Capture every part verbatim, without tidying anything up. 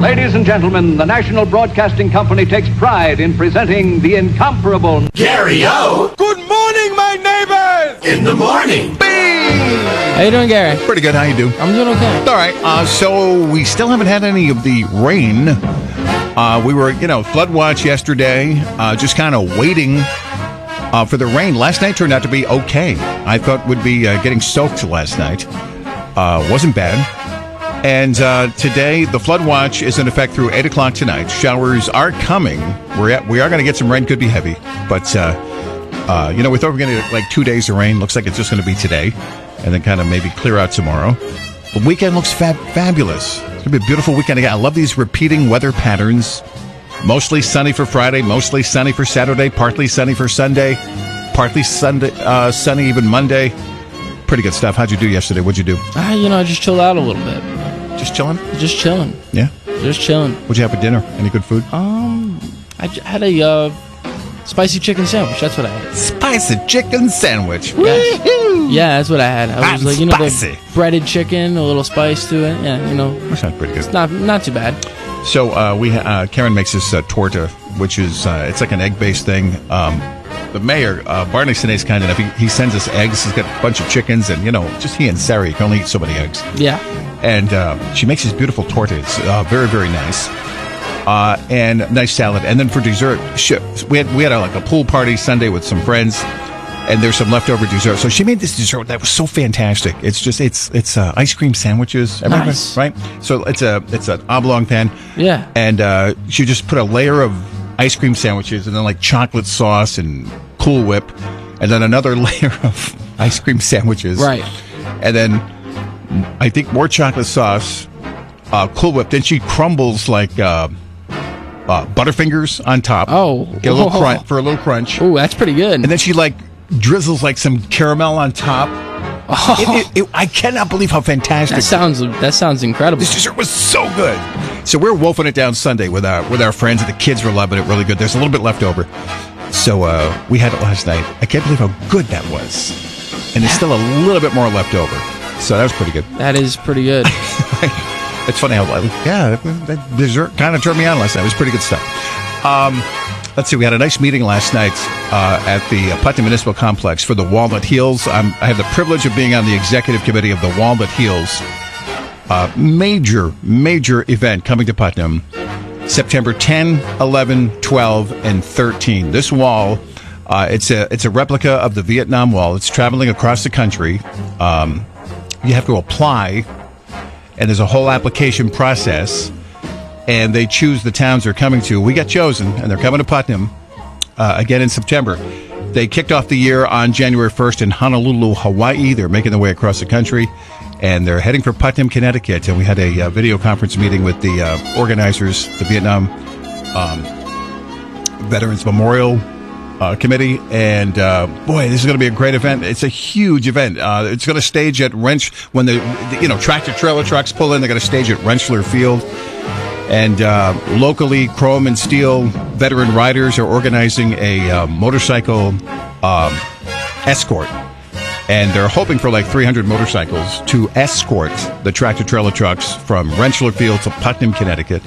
Ladies and gentlemen, the National Broadcasting Company takes pride in presenting the incomparable Gary-O! Good morning, my neighbors! In the morning! How you doing, Gary? Pretty good. How you do? I'm doing okay. All right. Uh, so we still haven't had any of the rain. Uh, we were, you know, flood watch yesterday, uh, just kind of waiting uh, for the rain. Last night turned out to be okay. I thought would be uh, getting soaked last night. Uh, wasn't bad. And uh, today, the flood watch is in effect through eight o'clock tonight. Showers are coming. We're at, we are going to get some rain. Could be heavy. But, uh, uh, you know, we thought we were going to get like two days of rain. Looks like it's just going to be today. And then kind of maybe clear out tomorrow. The weekend looks fab- fabulous. It's going to be a beautiful weekend again. I love these repeating weather patterns. Mostly sunny for Friday. Mostly sunny for Saturday. Partly sunny for Sunday. Partly Sunday, uh, sunny even Monday. Pretty good stuff. How'd you do yesterday? What'd you do? Ah, you know, I just chilled out a little bit. Just chilling? Just chilling. Yeah? Just chilling. What'd you have for dinner? Any good food? Um, I j- had a uh, spicy chicken sandwich. That's what I had. Spicy chicken sandwich. Yes. Woo-hoo! Yeah, that's what I had. I Hot was and like, you know, spicy. the breaded chicken, a little spice to it. Yeah, you know, That sounds pretty good. not not too bad. So uh, we uh, Karen makes this uh, torta, which is uh, it's like an egg-based thing. Um, the mayor, uh, Barney Sine's kind enough. He, he sends us eggs. He's got a bunch of chickens, and you know, just he and Sarah, you can only eat so many eggs. Yeah. And uh, she makes these beautiful tortas. It's uh, very, very nice. Uh, and nice salad. And then for dessert, she, we had we had a, like a pool party Sunday with some friends, and there's some leftover dessert. So she made this dessert that was so fantastic. It's just it's it's uh, ice cream sandwiches, everything, Nice. right? So it's a it's an oblong pan. Yeah. And uh, she just put a layer of ice cream sandwiches, and then like chocolate sauce and Cool Whip, and then another layer of ice cream sandwiches. Right. And then I think more chocolate sauce, uh, Cool Whip. Then she crumbles like uh, uh, Butterfingers on top. Oh. Get a little Whoa. crunch for a little crunch. Ooh, that's pretty good. And then she like drizzles like some caramel on top. Oh. It, it, it, I cannot believe how fantastic that sounds that sounds incredible. this dessert was. So good. So we're wolfing it down Sunday with our with our friends, and the kids were loving it really good. There's a little bit left over. So uh, we had it last night. I can't believe how good that was. And there's still a little bit more left over. So that was pretty good. That is pretty good. It's funny how, yeah, that dessert kind of turned me on last night. It was pretty good stuff. Um, let's see, we had a nice meeting last night uh, at the Putnam Municipal Complex for the Walnut Hills. I'm, I have the privilege of being on the executive committee of the Walnut Hills. Uh, major, major event coming to Putnam. September tenth, eleventh, twelfth, and thirteenth. This wall, uh, it's a it's a replica of the Vietnam Wall. It's traveling across the country. Um, you have to apply, and there's a whole application process, and they choose the towns they're coming to. We got chosen, and they're coming to Putnam uh, again in September. They kicked off the year on January first in Honolulu, Hawaii. They're making their way across the country. And they're heading for Putnam, Connecticut. And we had a uh, video conference meeting with the uh, organizers, the Vietnam um, Veterans Memorial uh, Committee. And uh, boy, this is going to be a great event. It's a huge event. Uh, it's going to stage at Wrench when the, the you know tractor trailer trucks pull in. They're going to stage at Rentschler Field. And uh, locally, Chrome and Steel veteran riders are organizing a uh, motorcycle um, escort. And they're hoping for like three hundred motorcycles to escort the tractor-trailer trucks from Rentschler Field to Putnam, Connecticut.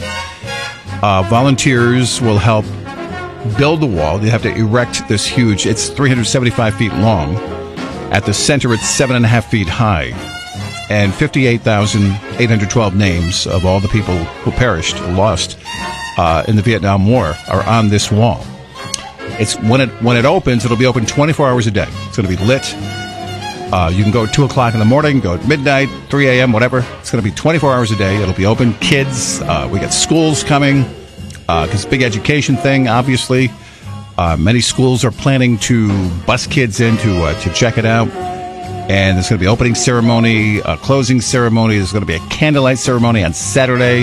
Uh, volunteers will help build the wall. They have to erect this huge, it's three hundred seventy-five feet long. At the center, it's seven and a half feet high. And fifty-eight thousand eight hundred twelve names of all the people who perished, lost uh, in the Vietnam War are on this wall. It's when it when it opens, it'll be open twenty-four hours a day. It's going to be lit. Uh, you can go at two o'clock in the morning, go at midnight, three a.m., whatever. It's going to be twenty-four hours a day. It'll be open. Kids, uh, we got schools coming, because uh, it's a big education thing, obviously. Uh, many schools are planning to bus kids in to, uh, to check it out. And there's going to be opening ceremony, a closing ceremony. There's going to be a candlelight ceremony on Saturday.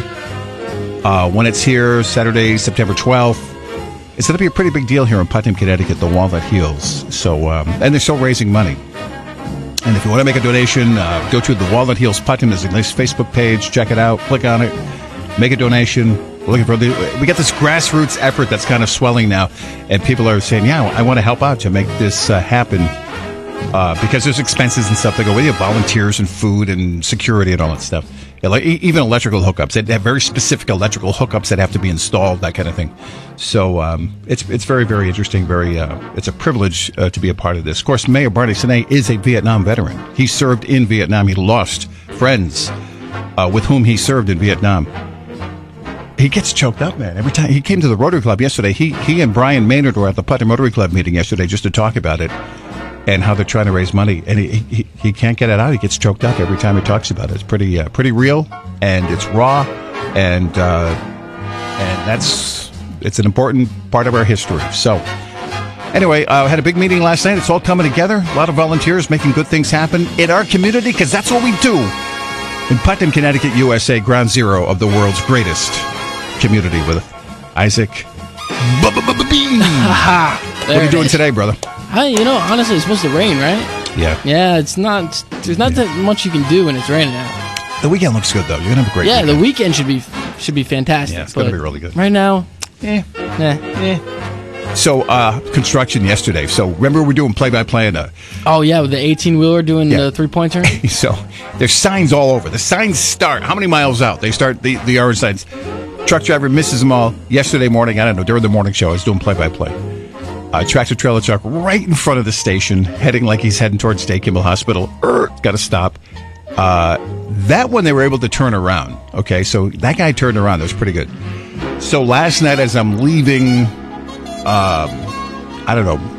Uh, when it's here, Saturday, September twelfth. It's going to be a pretty big deal here in Putnam, Connecticut, the Walnut Hills. So, um, and they're still raising money. And if you want to make a donation, uh, go to the Walnut Hills Putnam. There's a nice Facebook page. Check it out. Click on it. Make a donation. We're looking for the, we got this grassroots effort that's kind of swelling now, and people are saying, "Yeah, I want to help out to make this uh, happen." Uh, because there's expenses and stuff that go with you, volunteers and food and security and all that stuff. Ele- even electrical hookups. They have very specific electrical hookups that have to be installed, that kind of thing. So um, it's it's very, very interesting. Very, uh, it's a privilege uh, to be a part of this. Of course, Mayor Barney Sine is a Vietnam veteran. He served in Vietnam. He lost friends uh, with whom he served in Vietnam. He gets choked up, man. Every time he came to the Rotary Club yesterday, he he and Brian Maynard were at the Putnam Rotary Club meeting yesterday just to talk about it and how they're trying to raise money. And he he, he can't get it out. He gets choked up every time he talks about it. It's pretty uh, pretty real, and it's raw, and uh, and that's it's an important part of our history. So anyway, I uh, had a big meeting last night. It's all coming together. A lot of volunteers making good things happen in our community because that's what we do in Putnam, Connecticut, U S A, ground zero of the world's greatest community with Isaac. What are you doing today, brother? Hey, you know, honestly, it's supposed to rain, right? Yeah. Yeah, it's not. There's not that much you can do when it's raining out. The weekend looks good, though. You're gonna have a great. Yeah, weekend. the weekend should be should be fantastic. Yeah, it's gonna but be really good. Right now, Yeah. eh, eh. So, uh, construction yesterday. So, remember we're doing play-by-play and uh, Oh yeah, with the eighteen wheeler doing Yeah. the three pointer. so there's signs all over. The signs start how many miles out? They start the the orange signs. Truck driver misses them all yesterday morning. I don't know, during the morning show, I was doing play-by-play. Uh, tractor trailer truck right in front of the station, heading like he's heading towards State Kimball Hospital. Er, got to stop. Uh, that one they were able to turn around. Okay, so that guy turned around. That was pretty good. So last night as I'm leaving, um, I don't know,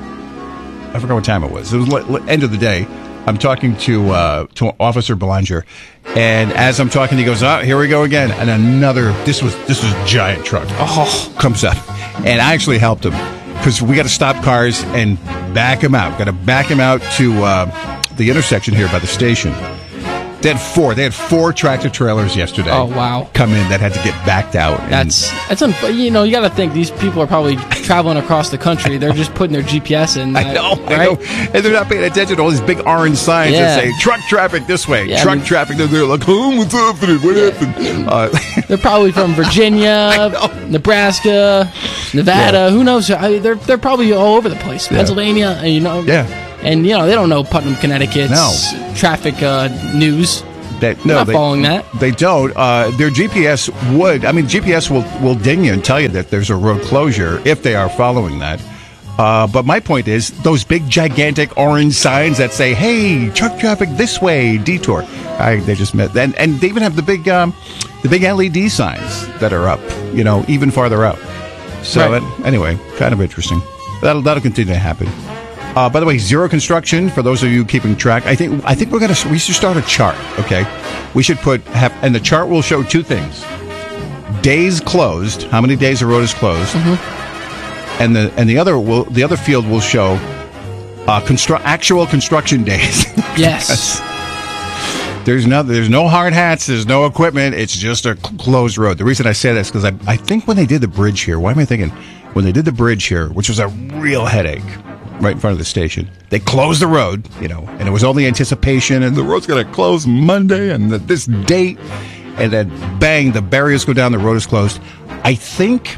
I forgot what time it was. It was l- l- end of the day. I'm talking to uh, to Officer Belanger, and as I'm talking, he goes, "Oh, here we go again!" And another. This was this was a giant truck. Oh, comes up, and I actually helped him because we got to stop cars and back him out. Got to back him out to uh, the intersection here by the station. They had four. They had four tractor trailers yesterday. Oh, wow. Come in that had to get backed out. And That's that's un- you know you got to think these people are probably traveling across the country. They're just putting their G P S in. Uh, I know, right? I know, and they're not paying attention to all these big orange signs Yeah. that say truck traffic this way, Yeah, truck I mean- traffic. They're, they're like, oh, what's happening? What happened? Uh, They're probably from Virginia, Nebraska, Nevada. Yeah. Who knows? I, they're they're probably all over the place. Yeah. Pennsylvania, you know. Yeah. And you know they don't know Putnam, Connecticut's No. traffic uh, news. They, They're no, not they, following that. They don't. Uh, their G P S would. I mean, G P S will will ding you and tell you that there's a road closure if they are following that. Uh, but my point is, those big, gigantic orange signs that say, "Hey, truck traffic this way, detour." I, they just met, and and they even have the big, um, the big L E D signs that are up. You know, even farther out. So Right. uh, anyway, kind of interesting. That'll that'll continue to happen. Uh, by the way, zero construction. For those of you keeping track, I think I think we're gonna we should start a chart. Okay, we should put have, and the chart will show two things: days closed, how many days the road is closed, Mm-hmm. and the and the other will the other field will show uh, constru- actual construction days. Yes. There's no there's no hard hats. There's no equipment. It's just a cl- closed road. The reason I say that is because I I think when they did the bridge here, why am I thinking when they did the bridge here, which was a real headache. Right in front of the station. They closed the road, you know, and it was only anticipation, and the road's going to close Monday and the, this date, and then bang, the barriers go down, the road is closed. I think,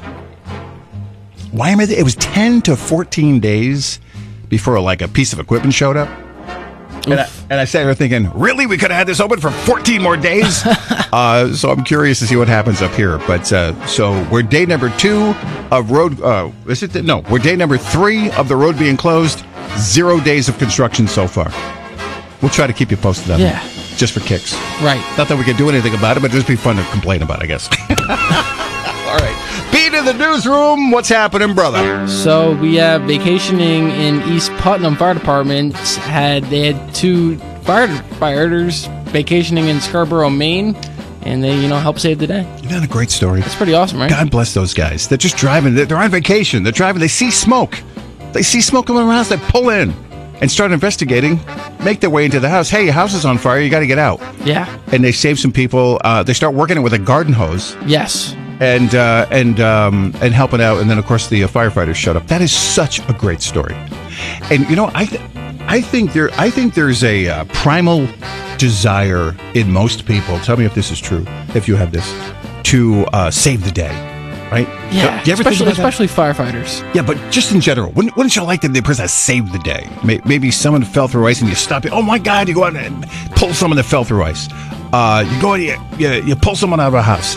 why am I, th- it was ten to fourteen days before like a piece of equipment showed up. And I, and I sat there thinking, really? We could have had this open for fourteen more days? uh, so I'm curious to see what happens up here. But uh, so we're day number two of road. Uh, is it? No, we're day number three of the road being closed. Zero days of construction so far. We'll try to keep you posted on Yeah. it, just for kicks. Right. Not that we can do anything about it, but it'd just be fun to complain about, I guess. All right. Beat in the newsroom. What's happening, brother? So we have vacationing in East Putnam Fire Department. Had they had two firefighters vacationing in Scarborough, Maine, and they you know helped save the day. Isn't that a great story? It's pretty awesome, right? God bless those guys. They're just driving. They're, they're on vacation. They're driving. They see smoke. They see smoke coming around. They pull in and start investigating. Make their way into the house. Hey, your house is on fire. You got to get out. Yeah. And they save some people. Uh, they start working it with a garden hose Yes. and uh, and um, and helping out. And then of course the uh, firefighters showed up. That is such a great story. And you know, I th- I think there I think there's a uh, primal desire in most people. Tell me if this is true. If you have this, to uh, save the day. Right? Yeah. Do you ever think especially about that? especially firefighters. Yeah, but just in general, wouldn't, wouldn't you like to be the person that saved the day? May- Maybe someone fell through ice and you stop it. Oh my God, you go out and pull someone that fell through ice. Uh, you go and you, you, you pull someone out of a house.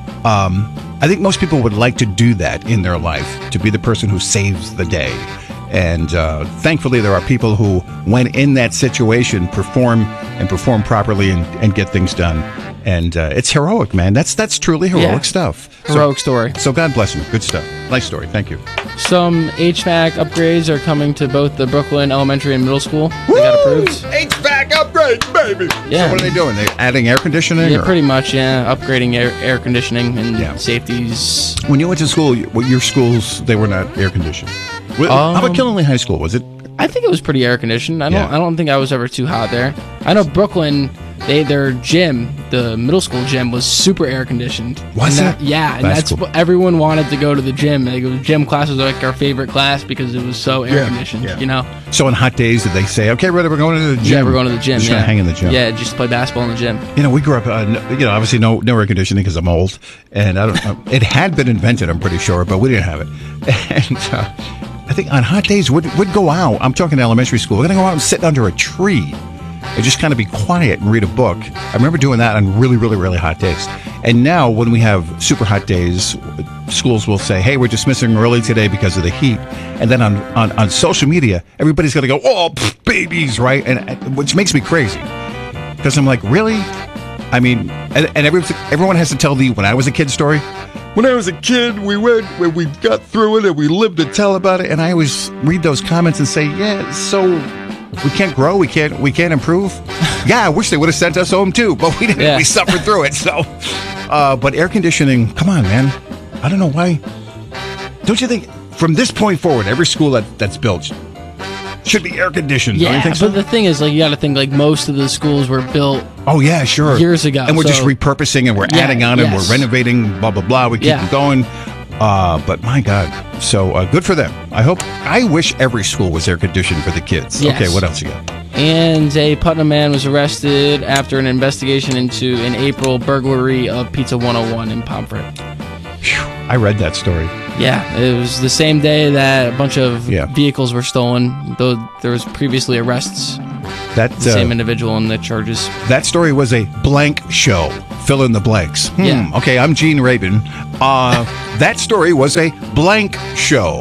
Um, I think most people would like to do that in their life, to be the person who saves the day. And uh, thankfully, there are people who, when in that situation, perform and perform properly and, and get things done. And uh, it's heroic, man. That's that's truly heroic Yeah. stuff. Heroic so, story. So God bless him. Good stuff. Nice story. Thank you. Some H V A C upgrades are coming to both the Brooklyn Elementary and Middle School. They got approved. H V A C upgrade, baby. Yeah. So what are they doing? They adding air conditioning? Yeah, or- pretty much, yeah. Upgrading air, air conditioning and Yeah. safeties. When you went to school, you- well, your schools, they were not air conditioned. Well, How about Um, Killingley High School? Was it? I think it was pretty air conditioned. I don't. Yeah. I don't think I was ever too hot there. I know Brooklyn. They their gym, the middle school gym, was super air conditioned. Was And it? that- Yeah, and That's that's cool. what everyone wanted to go to the gym. Like, it was- gym class was like our favorite class because it was so air conditioned. yeah. You know. So on hot days, did they say, okay, brother, we're going to the gym? Yeah, we're going to the gym. Just yeah. gonna hang in the gym. Yeah, just play basketball in the gym. You know, we grew up, uh, n- you know, obviously no no air conditioning because I'm old, and I don't know. It had been invented, I'm pretty sure, but we didn't have it. And uh, I think on hot days, we'd, we'd go out. I'm talking elementary school. We're going to go out and sit under a tree and just kind of be quiet and read a book. I remember doing that on really, really, really hot days. And now when we have super hot days, schools will say, hey, we're dismissing early today because of the heat. And then on, on, on social media, everybody's going to go, oh, pff, babies, right? And and- which makes me crazy. Because I'm like, really? I mean, and, and every, everyone has to tell the when I was a kid story. When I was a kid, we went, when we got through it, and we lived to tell about it. And I always read those comments and say, yeah, so we can't grow, we can't, we can't improve. Yeah, I wish they would have sent us home too, but we didn't. Yeah. We suffered through it. So, uh, but air conditioning, come on, man. I don't know why. Don't you think from this point forward, every school that, that's built should be air conditioned? Don't you Yeah, think but so? the thing is, like, you got to think like most of the schools were built. Oh yeah, sure. Years ago, and we're just so- repurposing and we're Yeah, adding on and yes. we're renovating. Blah blah blah. We keep Yeah. going. Uh, but my God, so uh, good for them. I hope. I wish every school was air conditioned for the kids. Yes. Okay, what else you got? And a Putnam man was arrested after an investigation into an April burglary of Pizza one oh one in Pomfret. Phew, I read that story. Yeah, it was the same day that a bunch of Yeah. vehicles were stolen, though there was previously arrests. That The same uh, individual in the charges. that story was a blank show. Fill in the blanks. Hmm, Yeah. Okay, I'm Gene Rabin. Uh, that story was a blank show.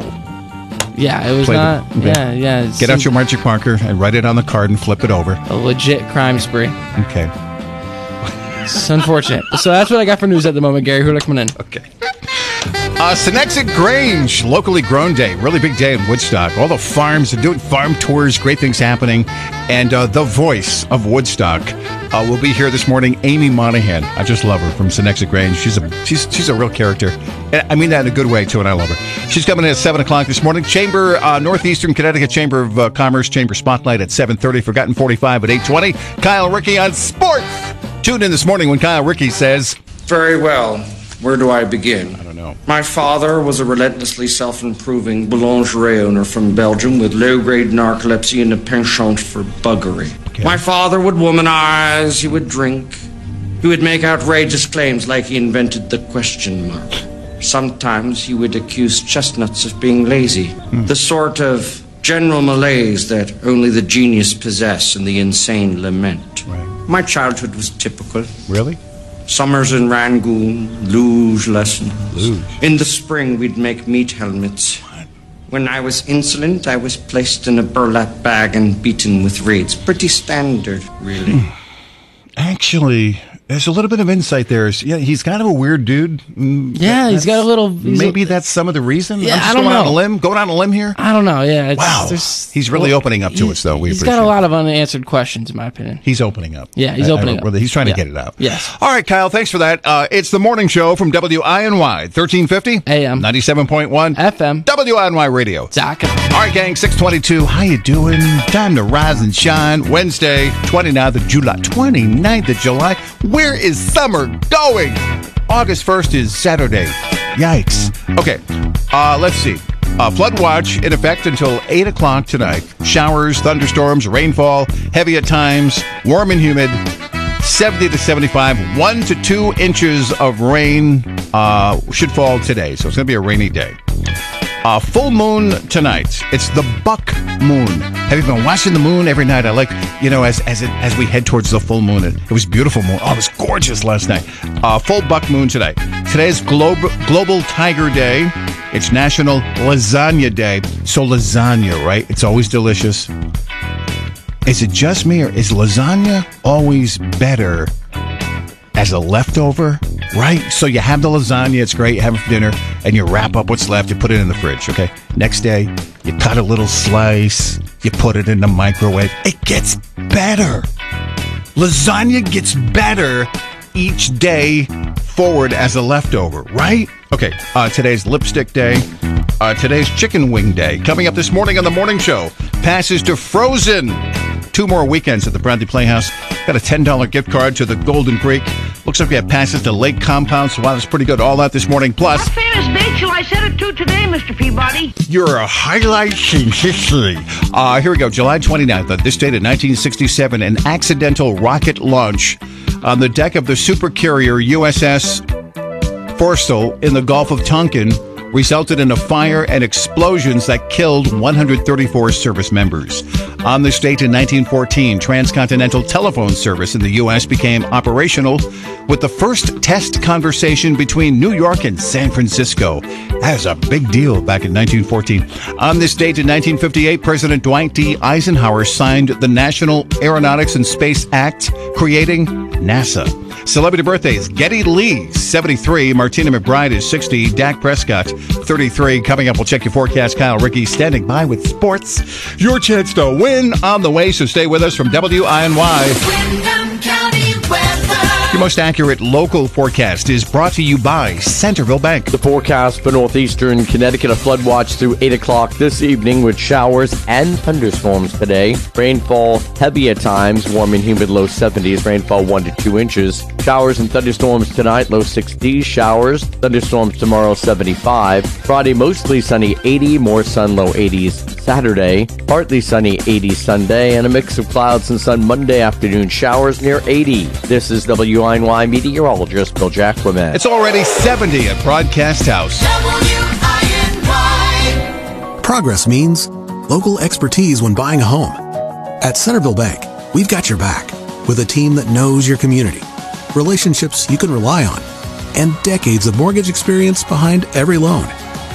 Yeah, it was Play the- not. okay. Yeah, yeah. it Get out seemed your magic marker and write it on the card and flip it over. a legit crime spree. Okay. It's unfortunate. So that's what I got for news at the moment, Gary. Who are coming in? Okay. Uh, Senexit Grange, locally grown day. Really big day in Woodstock. All the farms are doing farm tours, great things happening. And uh, the voice of Woodstock uh, will be here this morning, Amy Monahan. I just love her from Senexit Grange. She's a she's she's a real character. And I mean that in a good way, too, and I love her. She's coming in at seven o'clock this morning. Chamber, uh, Northeastern Connecticut Chamber of uh, Commerce, Chamber Spotlight at seven thirty. Forgotten forty-five at eight twenty. Kyle Rickey on sports. Tune in this morning when Kyle Rickey says, Very well. Where do I begin? I don't know. My father was a relentlessly self-improving boulangerie owner from Belgium with low-grade narcolepsy and a penchant for buggery. Okay. My father would womanize, he would drink. He would make outrageous claims like he invented the question mark. Sometimes he would accuse chestnuts of being lazy. The sort of general malaise that only the genius possess and the insane lament. Right. My childhood was typical. really? Summers in Rangoon, luge lessons. Luge. In the spring, we'd make meat helmets. When I was insolent, I was placed in a burlap bag and beaten with reeds. Pretty standard, really. Actually, there's a little bit of insight there. Yeah, he's kind of a weird dude. Mm, Yeah, that- he's got a that's- little- he's Maybe a- that's some of the reason. Yeah, I'm just I don't going on a know. limb. Going on a limb here. I don't know. Yeah. It's, Wow. there's- He's really opening up to us, though. We He's appreciate got a it. lot of unanswered questions, in my opinion. He's opening up. Yeah, he's I- I opening don't- up. He's trying to Yeah. get it out. Yes. All right, Kyle. Thanks for that. Uh, it's the morning show from W I N Y, thirteen fifty A M. ninety-seven point one F M. W I N Y Radio. Doc. All right, gang, six twenty-two. How you doing? Time to rise and shine. Wednesday, twenty-ninth of July. twenty-ninth of July. Where is summer going? August first is Saturday. Yikes. Okay, uh, let's see. Uh, flood watch in effect until eight o'clock tonight. Showers, thunderstorms, rainfall, heavy at times, warm and humid. seventy to seventy-five. One to two inches of rain uh, should fall today, so it's going to be a rainy day. Uh, full moon tonight. It's the buck moon. Have you been watching the moon every night? I like, you know, as as it, as we head towards the full moon. It, it was beautiful moon. Oh, it was gorgeous last night. Uh, full buck moon today. Today's Global Global Tiger Day. It's National Lasagna Day. So lasagna, right? It's always delicious. Is it just me, or is lasagna always better as a leftover? Right? So you have the lasagna, it's great, you have it for dinner, and you wrap up what's left, you put it in the fridge, okay? Next day, you cut a little slice, you put it in the microwave. It gets better. Lasagna gets better each day forward as a leftover, right? Okay, uh, today's lipstick day. Uh, today's chicken wing day. Coming up this morning on the morning show, passes to Frozen. Two more weekends at the Bradley Playhouse. Got a ten dollars gift card to the Golden Creek. Looks like we have passes to Lake Compound, so wow, that's pretty good. All that this morning. Plus, what famous date shall I set it to today, Mister Peabody? You're a highlight in history. Uh, here we go. July twenty-ninth. Uh, this date in nineteen sixty-seven, an accidental rocket launch on the deck of the supercarrier U S S Forrestal in the Gulf of Tonkin resulted in a fire and explosions that killed one hundred thirty-four service members. On this date in nineteen fourteen, transcontinental telephone service in the U S became operational with the first test conversation between New York and San Francisco. That was a big deal back in nineteen fourteen. On this date in nineteen fifty-eight, President Dwight D. Eisenhower signed the National Aeronautics and Space Act, creating NASA. Celebrity birthdays: Geddy Lee, seventy-three. Martina McBride is sixty. Dak Prescott, thirty-three. Coming up, we'll check your forecast. Kyle Rickey standing by with sports. Your chance to win on the way, so stay with us from W I N Y. Windham County weather. Your most accurate local forecast is brought to you by Centerville Bank. The forecast for northeastern Connecticut, a flood watch through eight o'clock this evening with showers and thunderstorms today. Rainfall heavy at times, warm and humid, low seventies. Rainfall one to two inches. Showers and thunderstorms tonight, low sixties. Showers, thunderstorms tomorrow, seventy-five. Friday, mostly sunny, eighty. More sun, low eighties. Saturday, partly sunny, eighty Sunday. And a mix of clouds and sun Monday afternoon. Showers near eighty. This is W I N Y meteorologist Bill Jacquemin. It's already seventy at Broadcast House. W I N Y. Progress means local expertise when buying a home. At Centerville Bank, we've got your back with a team that knows your community, relationships you can rely on, and decades of mortgage experience behind every loan.